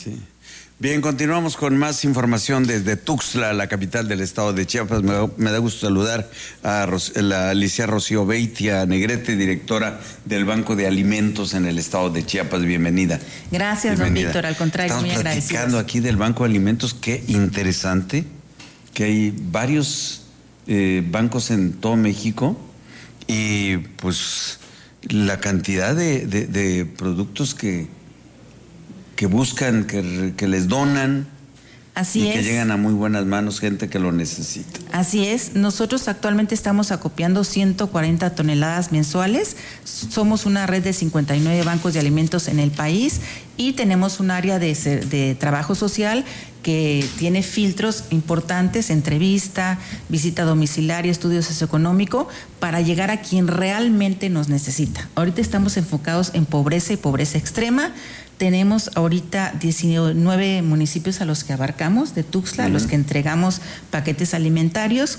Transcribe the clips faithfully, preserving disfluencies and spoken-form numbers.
Sí. Bien, continuamos con más información desde Tuxtla, la capital del estado de Chiapas. Me da, me da gusto saludar a Ros, la Alicia Rocío Beitia Negrete, directora del Banco de Alimentos en el estado de Chiapas. Bienvenida. Gracias, Bienvenida. Don Víctor, al contrario, Estamos muy platicando agradecidos. aquí del Banco de Alimentos. Qué interesante que hay varios eh, bancos en todo México y pues la cantidad de, de, de productos que que buscan, que, que les donan. Así y es. Que llegan a muy buenas manos, gente que lo necesita. Así es. Nosotros actualmente estamos acopiando ciento cuarenta toneladas mensuales. Somos una red de cincuenta y nueve bancos de alimentos en el país y tenemos un área de, de trabajo social que tiene filtros importantes, entrevista, visita domiciliaria, estudio socioeconómico, para llegar a quien realmente nos necesita. Ahorita estamos enfocados en pobreza y pobreza extrema. Tenemos ahorita diecinueve municipios a los que abarcamos de Tuxtla, uh-huh. a los que entregamos paquetes alimentarios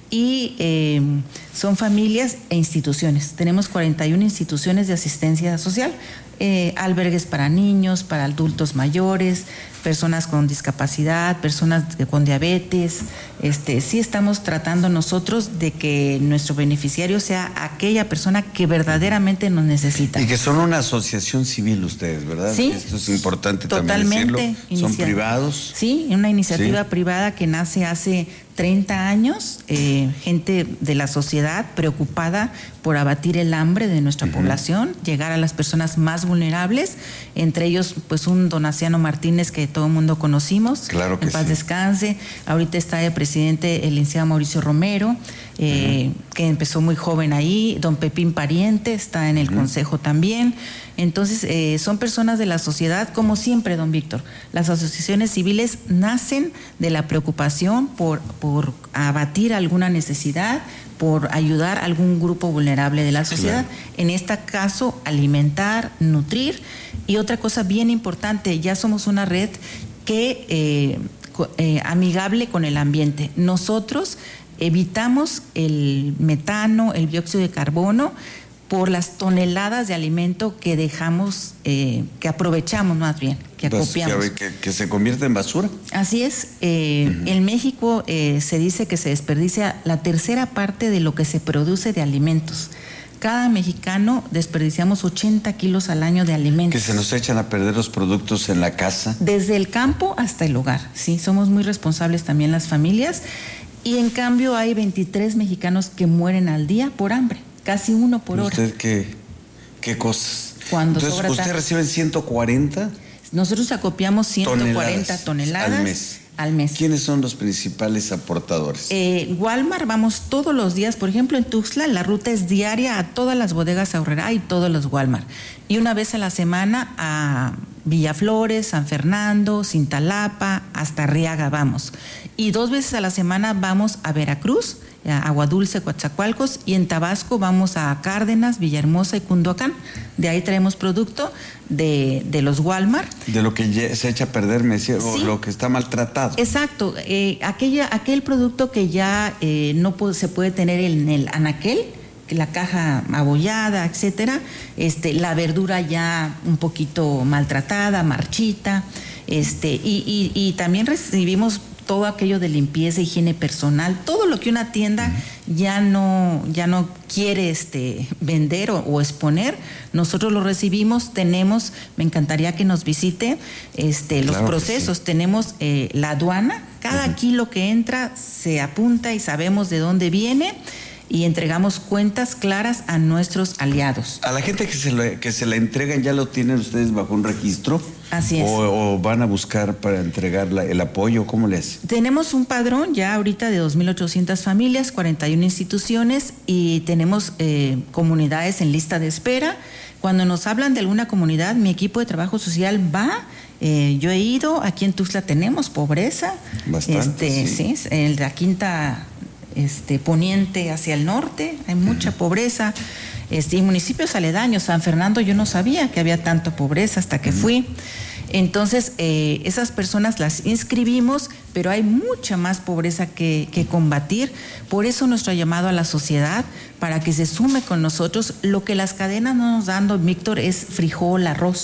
y eh, son familias e instituciones. Tenemos cuarenta y una instituciones de asistencia social, eh, albergues para niños, para adultos mayores, personas con discapacidad, personas con diabetes. Este, sí estamos tratando nosotros de que nuestro beneficiario sea aquella persona que verdaderamente nos necesita. Y que son una asociación civil ustedes, ¿verdad? Sí. Esto es importante Totalmente también decirlo. ¿Son privados? Sí, una iniciativa sí. privada que nace hace treinta años, eh, gente de la sociedad preocupada por abatir el hambre de nuestra uh-huh. población, llegar a las personas más vulnerables, entre ellos pues un don Aciano Martínez que todo el mundo conocimos, claro que en paz sí. descanse. Ahorita está de presidente el licenciado Mauricio Romero, eh, uh-huh. que empezó muy joven ahí, don Pepín Pariente está en el uh-huh. consejo también. Entonces, eh, son personas de la sociedad, como siempre, don Víctor. Las asociaciones civiles nacen de la preocupación por, por abatir alguna necesidad, por ayudar a algún grupo vulnerable de la sociedad. Claro. En este caso, alimentar, nutrir. Y otra cosa bien importante, ya somos una red que eh, eh, amigable con el ambiente. Nosotros evitamos el metano, el dióxido de carbono, por las toneladas de alimento que dejamos, eh, que aprovechamos más bien, que acopiamos. Pues, que, que se convierte en basura. Así es. Eh, uh-huh. En México eh, se dice que se desperdicia la tercera parte de lo que se produce de alimentos. Cada mexicano desperdiciamos ochenta kilos al año de alimentos. Que se nos echan a perder los productos en la casa. Desde el campo hasta el hogar. Sí, somos muy responsables también las familias. Y en cambio hay veintitrés mexicanos que mueren al día por hambre. Casi uno por hora. ¿Usted qué, qué cosas? Cuando Entonces, sobra ¿usted recibe ciento cuarenta? Nosotros acopiamos ciento cuarenta toneladas, toneladas al mes. Al mes. ¿Quiénes son los principales aportadores? Eh, Walmart, vamos todos los días. Por ejemplo, en Tuxtla, la ruta es diaria a todas las bodegas Aurrerá y todos los Walmart. Y una vez a la semana a Villaflores, San Fernando, Cintalapa, hasta Arriaga vamos. Y dos veces a la semana vamos a Veracruz, Agua Dulce, Coatzacoalcos, y en Tabasco vamos a Cárdenas, Villahermosa y Cunduacán. De ahí traemos producto de, de los Walmart. De lo que se echa a perder, me decía, sí. o lo que está maltratado. Exacto, eh, aquella, aquel producto que ya eh, no puede, se puede tener en el anaquel, la caja abollada, etcétera, este, la verdura ya un poquito maltratada, marchita, este, y, y, y también recibimos todo aquello de limpieza, higiene personal, todo lo que una tienda uh-huh. ya no ya no quiere este vender o, o exponer, nosotros lo recibimos. Tenemos, me encantaría que nos visite este los claro procesos, sí. tenemos eh, la aduana, cada uh-huh. kilo que entra se apunta y sabemos de dónde viene. Y entregamos cuentas claras a nuestros aliados. ¿A la gente que se, lo, que se la entregan ya lo tienen ustedes bajo un registro? Así es. ¿O, o van a buscar para entregar la, el apoyo? ¿Cómo les? Tenemos un padrón ya ahorita de dos mil ochocientas familias, cuarenta y una instituciones y tenemos eh, comunidades en lista de espera. Cuando nos hablan de alguna comunidad, mi equipo de trabajo social va. Eh, yo he ido, aquí en Tuxtla tenemos pobreza. Bastante, este, sí. sí. En la quinta... Este, poniente hacia el norte, hay mucha uh-huh. pobreza, este, y municipios aledaños. San Fernando yo no sabía que había tanta pobreza hasta que uh-huh. fui. Entonces, eh, esas personas las inscribimos, pero hay mucha más pobreza que, que combatir. Por eso nuestro llamado a la sociedad, para que se sume con nosotros. Lo que las cadenas no nos dan, don Víctor, es frijol, arroz.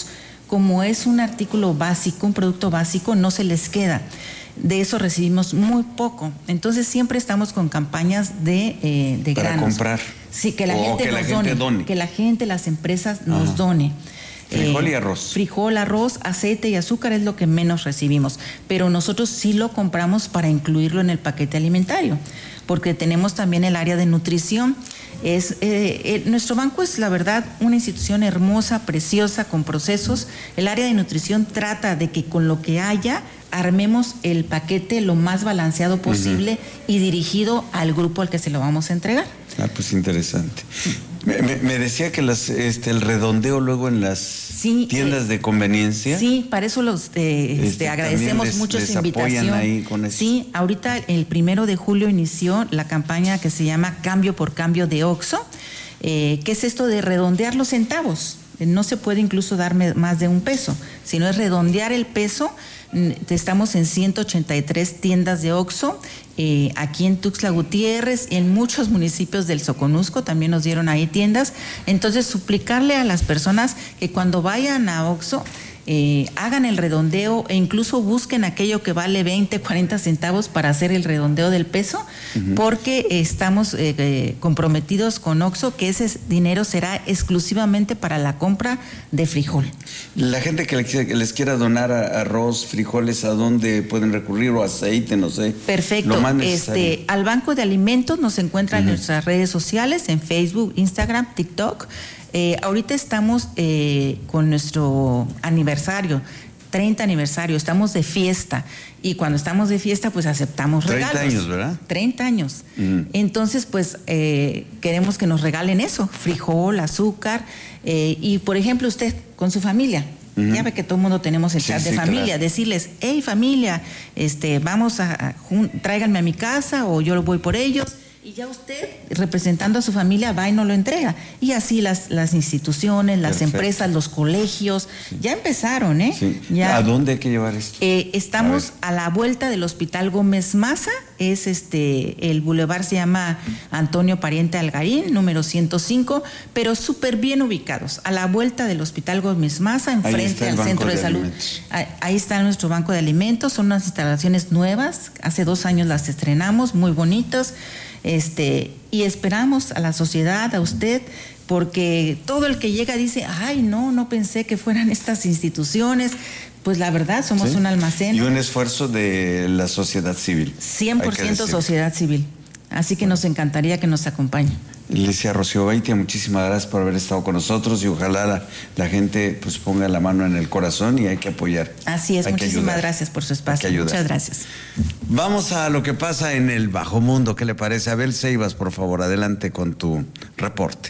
como es un artículo básico, un producto básico, no se les queda. De eso recibimos muy poco. Entonces siempre estamos con campañas de, eh, de para granos. comprar. Sí, que la o gente que nos la gente done, done. Que la gente, las empresas nos Ajá. done. Frijol Eh, y arroz. Frijol, arroz, aceite y azúcar es lo que menos recibimos. Pero nosotros sí lo compramos para incluirlo en el paquete alimentario, porque tenemos también el área de nutrición. Es, eh, eh, nuestro banco es, la verdad, una institución hermosa, preciosa, con procesos. El área de nutrición trata de que con lo que haya armemos el paquete lo más balanceado posible uh-huh. y dirigido al grupo al que se lo vamos a entregar. Ah, pues interesante. Me, me, me decía que las, este, el redondeo luego en las sí, tiendas eh, de conveniencia. Sí, para eso los eh, este, este, agradecemos les, mucho les esa invitación. Ahí con eso. Sí, ahorita el primero de julio inició la campaña que se llama Cambio por Cambio de OXXO, eh, que es esto de redondear los centavos. No se puede incluso darme más de un peso, sino es redondear el peso. Estamos en ciento ochenta y tres tiendas de OXXO, eh, aquí en Tuxtla Gutiérrez y en muchos municipios del Soconusco también nos dieron ahí tiendas. Entonces, suplicarle a las personas que cuando vayan a OXXO eh, hagan el redondeo e incluso busquen aquello que vale veinte, cuarenta centavos para hacer el redondeo del peso, uh-huh. porque estamos eh, eh, comprometidos con OXXO que ese dinero será exclusivamente para la compra de frijol. La gente que les quiera donar arroz, frijoles, ¿a dónde pueden recurrir? O aceite, no sé. Perfecto. Este, al Banco de Alimentos nos encuentran uh-huh. en nuestras redes sociales, en Facebook, Instagram, TikTok. Eh, ahorita estamos eh, con nuestro aniversario, treinta aniversario, estamos de fiesta. Y cuando estamos de fiesta, pues aceptamos regalos. treinta años, ¿verdad? treinta años. Uh-huh. Entonces, pues eh, queremos que nos regalen eso, frijol, azúcar. Eh, y, por ejemplo, usted con su familia. Uh-huh. Ya ve que todo el mundo tenemos el chat sí, de sí, familia, claro. Decirles, hey familia, este, vamos a, a jun, tráiganme a mi casa o yo voy por ellos. Y ya usted, representando a su familia, va y nos lo entrega. Y así las, las instituciones, las Perfecto. Empresas, los colegios, sí. ya empezaron, ¿eh? Sí. Ya, ¿A dónde hay que llevar esto? Eh, estamos a, a la vuelta del Hospital Gómez Maza, es este, el bulevar se llama Antonio Pariente Algarín, número ciento cinco, pero súper bien ubicados, a la vuelta del Hospital Gómez Maza, enfrente al Centro de, de Salud. Ahí, ahí está nuestro banco de alimentos, son unas instalaciones nuevas, hace dos años las estrenamos, muy bonitas. Este, y esperamos a la sociedad, a usted, porque todo el que llega dice, ay, no, no pensé que fueran estas instituciones. Pues la verdad, somos sí. un almacén. Y un esfuerzo de la sociedad civil. cien por ciento sociedad civil. Así que bueno. Nos encantaría que nos acompañe. Alicia Rocío Beitia, muchísimas gracias por haber estado con nosotros y ojalá la, la gente pues ponga la mano en el corazón y hay que apoyar. Así es, muchísimas gracias por su espacio. Muchas gracias. Vamos a lo que pasa en el bajo mundo. ¿Qué le parece? Abel Ceibas, por favor, adelante con tu reporte.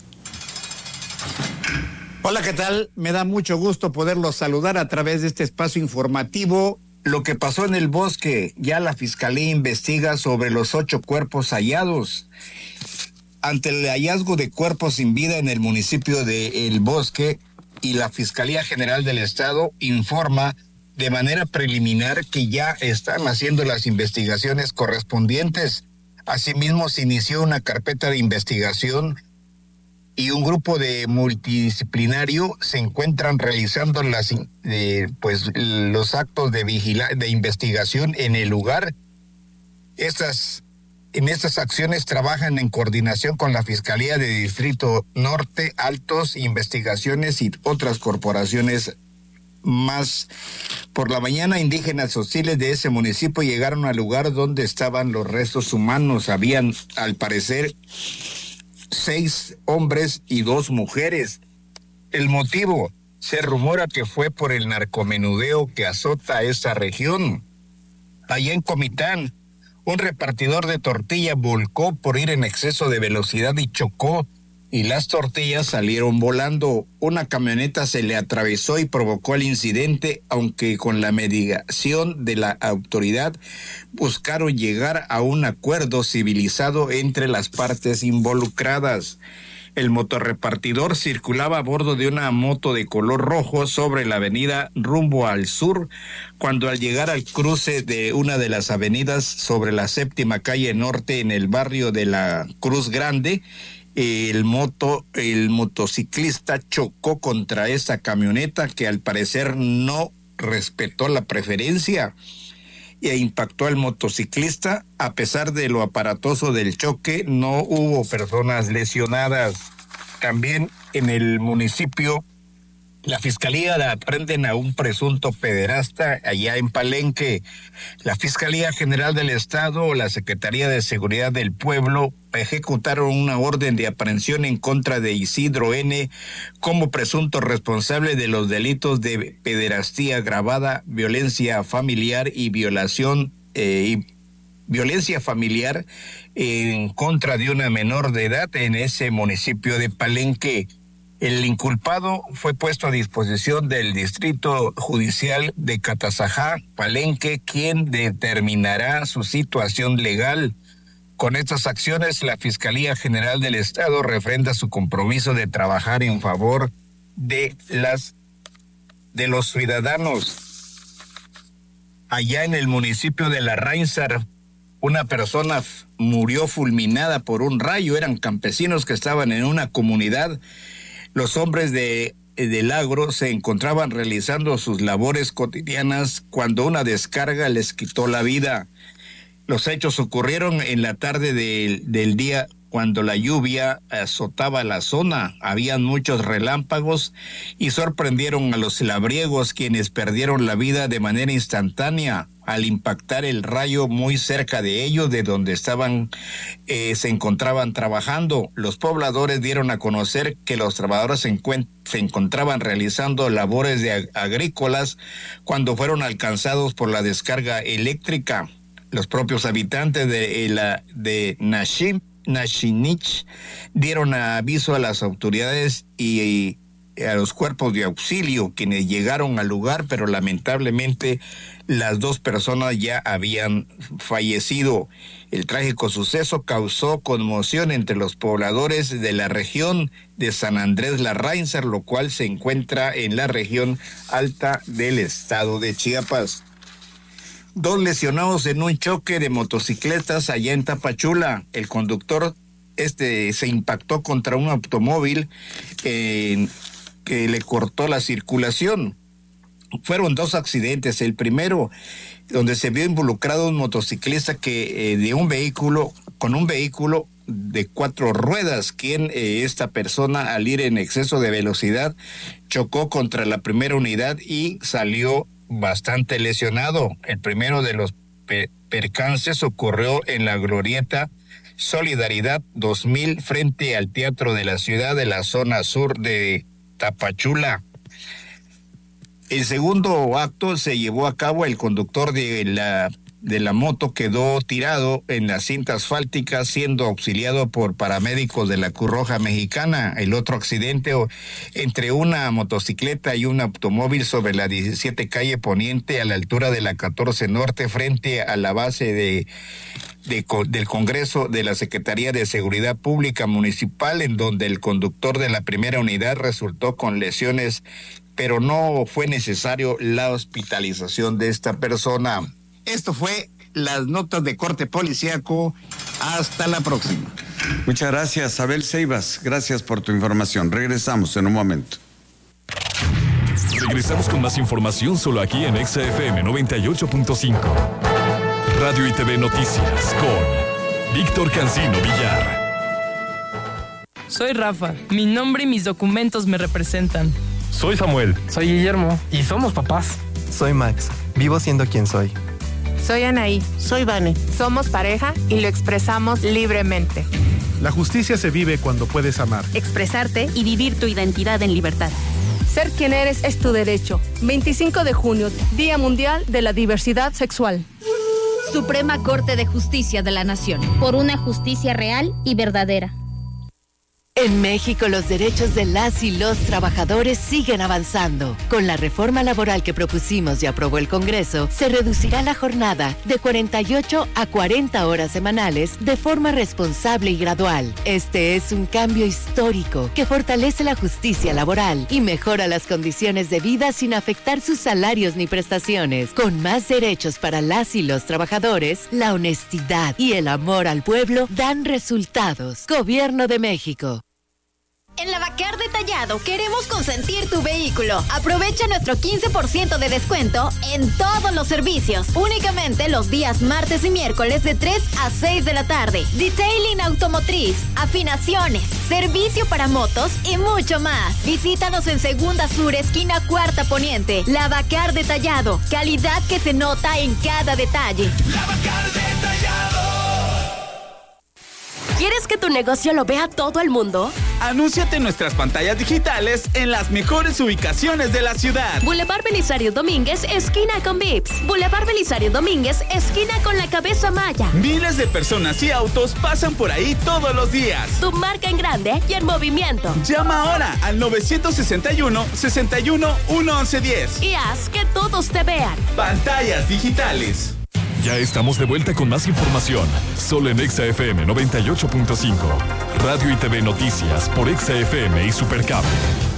Hola, ¿qué tal? Me da mucho gusto poderlos saludar a través de este espacio informativo. Lo que pasó en el bosque, ya la Fiscalía investiga sobre los ocho cuerpos hallados. Ante el hallazgo de cuerpos sin vida en el municipio de El Bosque, y la Fiscalía General del Estado informa de manera preliminar que ya están haciendo las investigaciones correspondientes. Asimismo, se inició una carpeta de investigación y un grupo de multidisciplinario se encuentran realizando las, eh, pues, los actos de vigila- de investigación en el lugar. Estas En estas acciones trabajan en coordinación con la Fiscalía de Distrito Norte, Altos, Investigaciones y otras corporaciones más. Por la mañana, indígenas hostiles de ese municipio llegaron al lugar donde estaban los restos humanos. Habían, al parecer, seis hombres y dos mujeres. El motivo, se rumora que fue por el narcomenudeo que azota esta región. Allá en Comitán, un repartidor de tortilla volcó por ir en exceso de velocidad y chocó, y las tortillas salieron volando. Una camioneta se le atravesó y provocó el incidente, aunque con la mediación de la autoridad buscaron llegar a un acuerdo civilizado entre las partes involucradas. El motorrepartidor circulaba a bordo de una moto de color rojo sobre la avenida rumbo al sur, cuando al llegar al cruce de una de las avenidas sobre la séptima calle norte en el barrio de la Cruz Grande, El moto, el motociclista chocó contra esa camioneta que al parecer no respetó la preferencia e impactó al motociclista. A pesar de lo aparatoso del choque, no hubo personas lesionadas. También en el municipio, la Fiscalía aprenden a un presunto pederasta allá en Palenque. La Fiscalía General del Estado, la Secretaría de Seguridad del Pueblo, ejecutaron una orden de aprehensión en contra de Isidro N. como presunto responsable de los delitos de pederastía agravada, violencia familiar y violación eh, y violencia familiar en contra de una menor de edad en ese municipio de Palenque. El inculpado fue puesto a disposición del Distrito Judicial de Catazajá, Palenque, quien determinará su situación legal. Con estas acciones, la Fiscalía General del Estado refrenda su compromiso de trabajar en favor de las de los ciudadanos. Allá en el municipio de La Ráinzar, una persona murió fulminada por un rayo. Eran campesinos que estaban en una comunidad. Los hombres de, del agro se encontraban realizando sus labores cotidianas cuando una descarga les quitó la vida. Los hechos ocurrieron en la tarde de, del día cuando la lluvia azotaba la zona. Habían muchos relámpagos y sorprendieron a los labriegos, quienes perdieron la vida de manera instantánea al impactar el rayo muy cerca de ellos, de donde estaban eh, se encontraban trabajando. Los pobladores dieron a conocer que los trabajadores se, encuent- se encontraban realizando labores de ag- agrícolas cuando fueron alcanzados por la descarga eléctrica. Los propios habitantes de, la, de Nashim, Nashinich dieron aviso a las autoridades y, y a los cuerpos de auxilio, quienes llegaron al lugar, pero lamentablemente las dos personas ya habían fallecido. El trágico suceso causó conmoción entre los pobladores de la región de San Andrés La Ráinzar, lo cual se encuentra en la región alta del estado de Chiapas. Dos lesionados en un choque de motocicletas allá en Tapachula. El conductor este se impactó contra un automóvil eh, que le cortó la circulación. Fueron dos accidentes. El primero, donde se vio involucrado un motociclista que eh, de un vehículo, con un vehículo de cuatro ruedas, quien eh, esta persona, al ir en exceso de velocidad, chocó contra la primera unidad y salió bastante lesionado. El primero de los pe- percances ocurrió en la glorieta Solidaridad dos mil frente al Teatro de la Ciudad de la zona sur de Tapachula. El segundo acto se llevó a cabo. El conductor de la de la moto quedó tirado en la cinta asfáltica, siendo auxiliado por paramédicos de la Cruz Roja Mexicana. El otro accidente entre una motocicleta y un automóvil sobre la diecisiete calle Poniente, a la altura de la catorce Norte, frente a la base de, de del Congreso de la Secretaría de Seguridad Pública Municipal, en donde el conductor de la primera unidad resultó con lesiones, pero no fue necesario la hospitalización de esta persona. Esto fue las notas de corte policíaco. Hasta la próxima. Muchas gracias, Abel Ceibas. Gracias por tu información. Regresamos en un momento. Regresamos con más información solo aquí en Exa F M noventa y ocho punto cinco. Radio y T V Noticias con Víctor Cancino Villar. Soy Rafa. Mi nombre y mis documentos me representan. Soy Samuel. Soy Guillermo. Y somos papás. Soy Max. Vivo siendo quien soy. Soy Anaí. Soy Vane. Somos pareja y lo expresamos libremente. La justicia se vive cuando puedes amar, expresarte y vivir tu identidad en libertad. Ser quien eres es tu derecho. veinticinco de junio, Día Mundial de la Diversidad Sexual. Suprema Corte de Justicia de la Nación. Por una justicia real y verdadera. En México, los derechos de las y los trabajadores siguen avanzando. Con la reforma laboral que propusimos y aprobó el Congreso, se reducirá la jornada de cuarenta y ocho a cuarenta horas semanales de forma responsable y gradual. Este es un cambio histórico que fortalece la justicia laboral y mejora las condiciones de vida sin afectar sus salarios ni prestaciones. Con más derechos para las y los trabajadores, la honestidad y el amor al pueblo dan resultados. Gobierno de México. En Lavacar Detallado queremos consentir tu vehículo. Aprovecha nuestro quince por ciento de descuento en todos los servicios. Únicamente los días martes y miércoles de tres a seis de la tarde. Detailing automotriz, afinaciones, servicio para motos y mucho más. Visítanos en Segunda Sur, esquina Cuarta Poniente. Lavacar Detallado. Calidad que se nota en cada detalle. Lavacar Detallado. ¿Quieres que tu negocio lo vea todo el mundo? Anúnciate en nuestras pantallas digitales en las mejores ubicaciones de la ciudad. Boulevard Belisario Domínguez, esquina con Vips. Boulevard Belisario Domínguez, esquina con la Cabeza Maya. Miles de personas y autos pasan por ahí todos los días. Tu marca en grande y en movimiento. Llama ahora al nueve seis uno, seis uno, uno once diez. Y haz que todos te vean. Pantallas digitales. Ya estamos de vuelta con más información, solo en Exa F M noventa y ocho punto cinco. Radio y T V Noticias por Exa F M y Supercable.